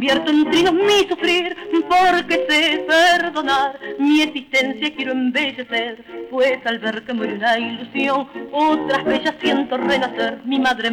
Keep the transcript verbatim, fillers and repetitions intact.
convierto en trinos mi sufrir, porque sé perdonar, mi existencia quiero embellecer, pues al ver que muere una ilusión, otras bellas siento renacer, mi madre